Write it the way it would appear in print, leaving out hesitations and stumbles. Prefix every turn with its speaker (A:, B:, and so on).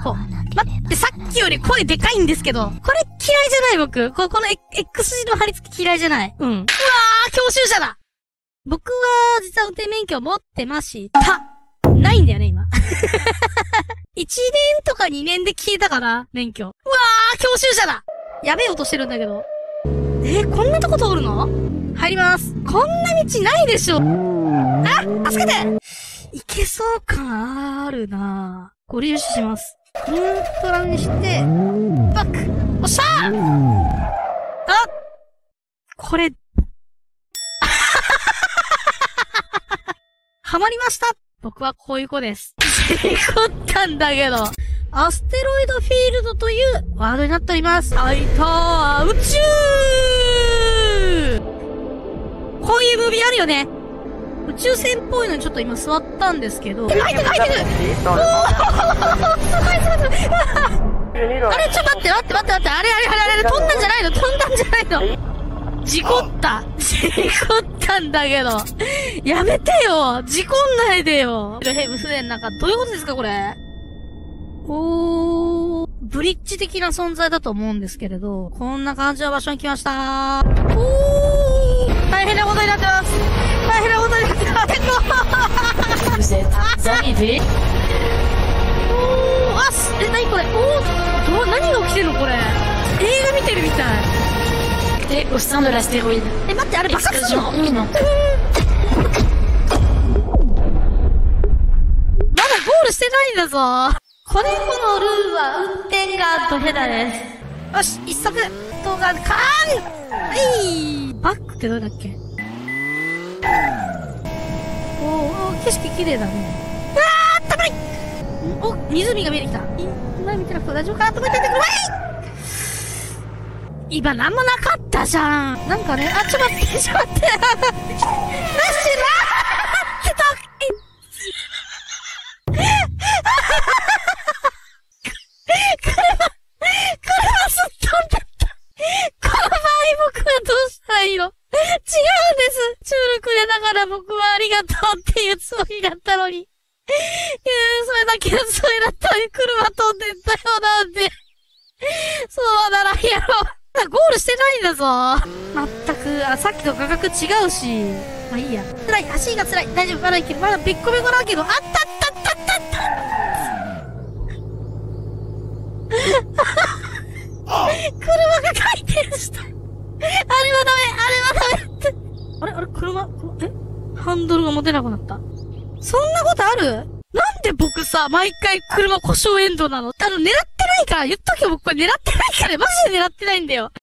A: こう。待って、さっきより声でかいんですけど、これ嫌いじゃない僕。この X 字の貼り付け嫌いじゃない。うん。うわー、教習車だ。僕は、実は運転免許持ってました。ないんだよね、今。1年とか2年で消えたかな、免許。うわー、教習車だ。やべえ音してるんだけど。こんなとこ通るの？入ります。こんな道ないでしょ。あ、助けて！いけそう感あるなぁ。ご利用します。ニュートラルにして、バック！おっしゃー！あ！これ、ハマりました！僕はこういう子です。事故ったんだけど。アステロイドフィールドというワードになっております。あいたー、宇宙！こういうムービーあるよね。宇宙船っぽいのにちょっと今座ったんですけど。入ってるおーすごいすごいあれちょっと待ってあれ飛んだんじゃないの事故ったんだけど。やめてよ事故んないでよヘブ船なんかどういうことですかこれ。ブリッジ的な存在だと思うんですけれど、こんな感じの場所に来ました。大変なことになってます。
B: Vous êtes arrivé.
A: 何これ何が起きてんのこれ。映画見てるみたい。
B: Et au sein de l'astéroïde.
A: 待って、あれ爆発するの？
B: Explosion imminente.
A: まだゴールしてないんだぞ。このルールは運転がドヘダです。よし、一足動画カーン！バックってどうだっけ？景色綺麗だね。あったかい！湖が見えてきた。今見てなくて大丈夫かなと思っててください！今なんもなかったじゃん。なんかね、ちょっと待って。なしな車すっ飛んだった。この場合僕はどうしたらいいの？違うんです。チュールくれながら僕はありがとうっていうつもりだったのに。それだったのに車飛んでったよなんて。そうならやろう。ゴールしてないんだぞ。まったく、さっきと価格違うし。まあいいや。辛い、足が辛い。大丈夫、まだいける。まだべっこべこだけど、あった車が回転した。あれはダメって。あれ車、ハンドルが持てなくなった。そんなことある？なんで僕さ、毎回車故障エンドなの？狙ってないから、言っとけよ僕これ狙ってないから、マジで狙ってないんだよ。